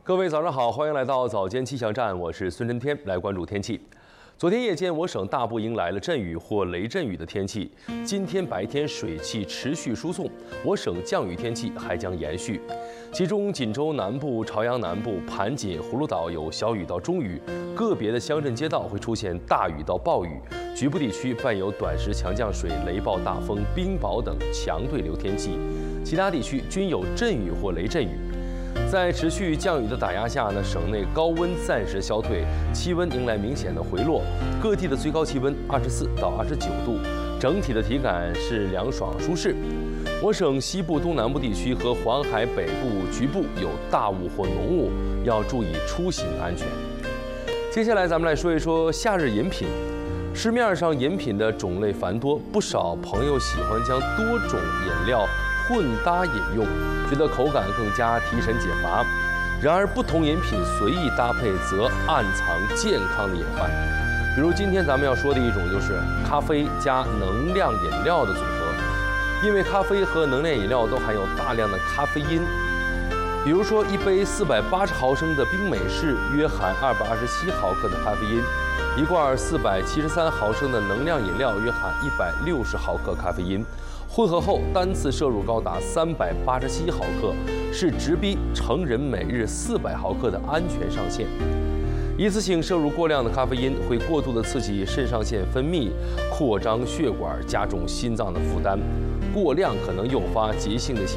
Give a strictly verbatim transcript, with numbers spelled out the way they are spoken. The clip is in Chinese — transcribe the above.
各位早上好，欢迎来到早间气象站，我是孙真天，来关注天气。昨天夜间，我省大部迎来了阵雨或雷阵雨的天气。今天白天水汽持续输送，我省降雨天气还将延续。其中，锦州南部、朝阳南部、盘锦、葫芦岛有小雨到中雨，个别的乡镇街道会出现大雨到暴雨，局部地区伴有短时强降水、雷暴大风、冰雹等强对流天气。其他地区均有阵雨或雷阵雨。在持续降雨的打压下呢，省内高温暂时消退，气温迎来明显的回落，各地的最高气温二十四到二十九度，整体的体感是凉爽舒适。我省西部、东南部地区和黄海北部局部有大雾或浓雾，要注意出行安全。接下来咱们来说一说夏日饮品。市面上饮品的种类繁多，不少朋友喜欢将多种饮料混搭饮用，觉得口感更加提神解乏。然而，不同饮品随意搭配则暗藏健康的隐患。比如今天咱们要说的一种就是咖啡加能量饮料的组合，因为咖啡和能量饮料都含有大量的咖啡因。比如说，一杯四百八十毫升的冰美式约含二百二十七毫克的咖啡因，一罐四百七十三毫升的能量饮料约含一百六十毫克咖啡因。混合后单次摄入高达三百八十七毫克，是直逼成人每日四百毫克的安全上限。一次性摄入过量的咖啡因会过度的刺激肾上腺分泌，扩张血管，加重心脏的负担。过量可能诱发急性的心